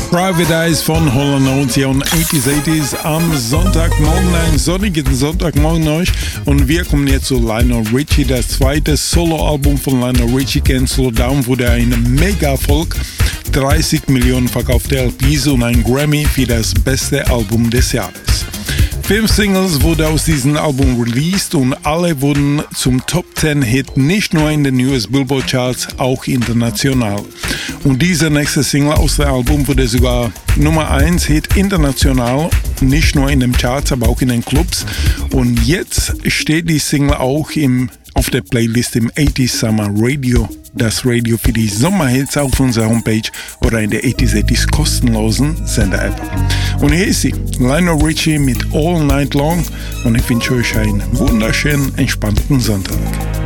Private Eyes von Hall & Oates hier on 80s am Sonntagmorgen, einen sonnigen Sonntagmorgen euch. Und wir kommen jetzt zu Lionel Richie, das zweite Soloalbum von Lionel Richie, Can't Slow Down, wurde ein Mega-Erfolg. 30 Millionen verkaufte LPs und ein Grammy für das beste Album des Jahres. 5 Singles wurden aus diesem Album released und alle wurden zum Top 10 Hit, nicht nur in den US Billboard Charts, auch international. Und dieser nächste Single aus dem Album wurde sogar Nummer 1 Hit international, nicht nur in den Charts, aber auch in den Clubs. Und jetzt steht die Single auch auf der Playlist im 80s Summer Radio, das Radio für die Sommerhits auf unserer Homepage oder in der 80s kostenlosen Sender-App. Und hier ist sie, Lionel Richie mit All Night Long, und ich wünsche euch einen wunderschönen, entspannten Sonntag.